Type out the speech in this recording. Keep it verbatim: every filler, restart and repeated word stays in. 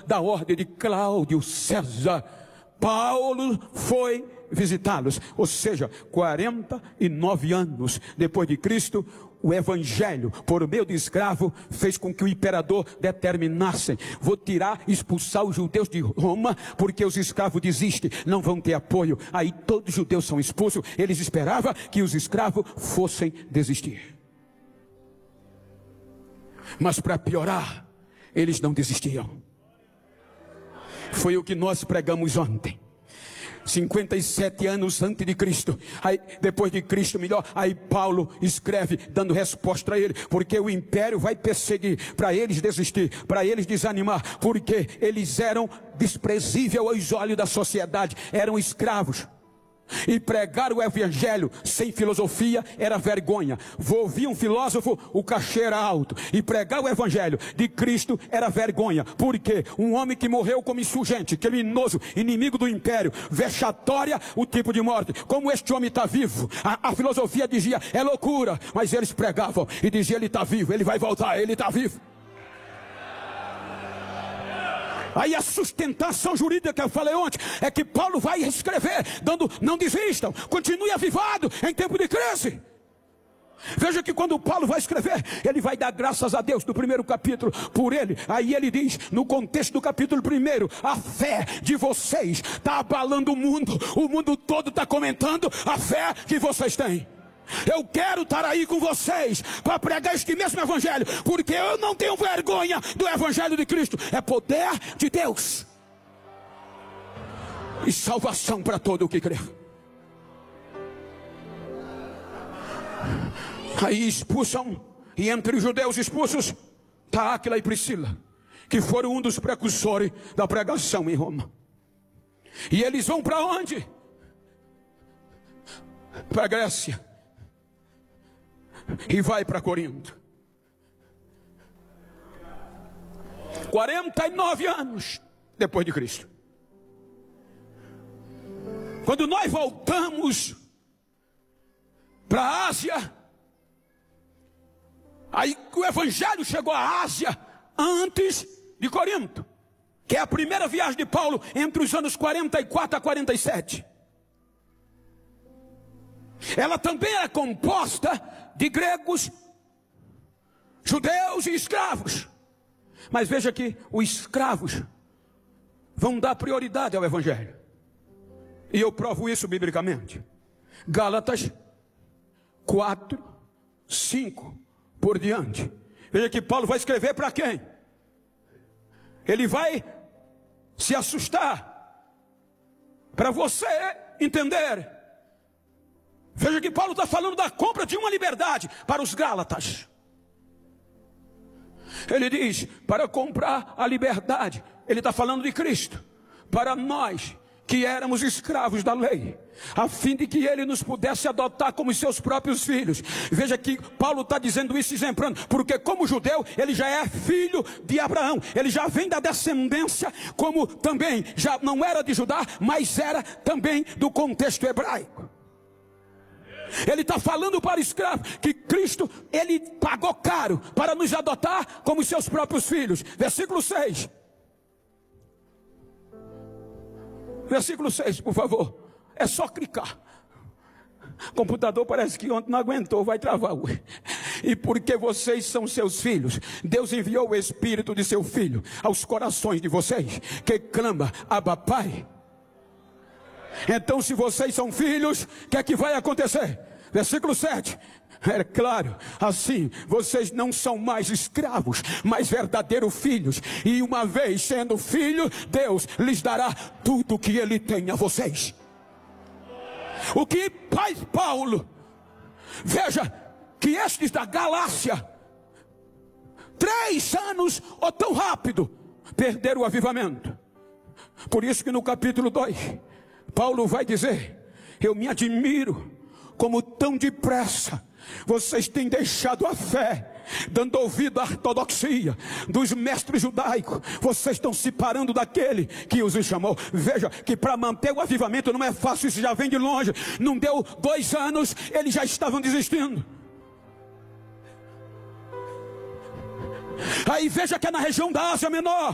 da ordem de Cláudio César, Paulo foi visitá-los. Ou seja, quarenta e nove anos depois de Cristo, o evangelho, por meio de escravo, fez com que o imperador determinasse: vou tirar, expulsar os judeus de Roma, porque os escravos desistem, não vão ter apoio. Aí todos os judeus são expulsos. Eles esperavam que os escravos fossem desistir. Mas para piorar, eles não desistiam. Foi o que nós pregamos ontem. cinquenta e sete anos antes de Cristo, aí, depois de Cristo melhor, aí Paulo escreve dando resposta a ele, porque o império vai perseguir, para eles desistir, para eles desanimar, porque eles eram desprezíveis aos olhos da sociedade, eram escravos. E pregar o evangelho sem filosofia era vergonha. Ouvir um filósofo, o cachê era alto. E pregar o evangelho de Cristo era vergonha. Porque um homem que morreu como insurgente, criminoso, inimigo do império, vexatória o tipo de morte. Como este homem está vivo, a, a filosofia dizia é loucura, mas eles pregavam e diziam: ele está vivo, ele vai voltar, ele está vivo. Aí a sustentação jurídica que eu falei ontem é que Paulo vai escrever dando: não desistam, continue avivado em tempo de crise. Veja que quando Paulo vai escrever, ele vai dar graças a Deus no primeiro capítulo por ele. Aí ele diz, no contexto do capítulo primeiro: a fé de vocês está abalando o mundo. O mundo todo está comentando a fé que vocês têm. Eu quero estar aí com vocês para pregar este mesmo evangelho, porque eu não tenho vergonha do evangelho de Cristo. É poder de Deus e salvação para todo o que crê. Aí expulsam, e entre os judeus expulsos está Áquila e Priscila, que foram um dos precursores da pregação em Roma. E eles vão para onde? Para a Grécia. E vai para Corinto. quarenta e nove anos depois de Cristo. Quando nós voltamos para a Ásia, aí o evangelho chegou à Ásia antes de Corinto, que é a primeira viagem de Paulo entre os anos quarenta e quatro a quarenta e sete. Ela também era composta de gregos, judeus e escravos. Mas veja que os escravos vão dar prioridade ao evangelho. E eu provo isso biblicamente. Gálatas quatro, cinco por diante. Veja que Paulo vai escrever para quem? Ele vai se assustar para você entender. Veja que Paulo está falando da compra de uma liberdade para os Gálatas. Ele diz, para comprar a liberdade, ele está falando de Cristo, para nós que éramos escravos da lei, a fim de que ele nos pudesse adotar como seus próprios filhos. Veja que Paulo está dizendo isso exemplando, porque como judeu, ele já é filho de Abraão, ele já vem da descendência, como também já não era de Judá, mas era também do contexto hebraico. Ele está falando para escravo que Cristo, ele pagou caro para nos adotar como seus próprios filhos. Versículo seis. Versículo seis, por favor. É só clicar. O computador parece que ontem não aguentou, vai travar. E porque vocês são seus filhos, Deus enviou o Espírito de seu Filho aos corações de vocês, que clama, Abba, Pai. Então se vocês são filhos, o que é que vai acontecer? Versículo sete. É claro, assim vocês não são mais escravos, mas verdadeiros filhos. E uma vez sendo filho, Deus lhes dará tudo o que Ele tem a vocês. O que faz Paulo? Veja que estes da Galácia, três anos ou tão rápido, perderam o avivamento. Por isso que no capítulo dois, Paulo vai dizer, eu me admiro como tão depressa vocês têm deixado a fé, dando ouvido à ortodoxia dos mestres judaicos. Vocês estão se parando daquele que os chamou. Veja que para manter o avivamento não é fácil, isso já vem de longe. Não deu dois anos, eles já estavam desistindo. Aí veja que é na região da Ásia Menor,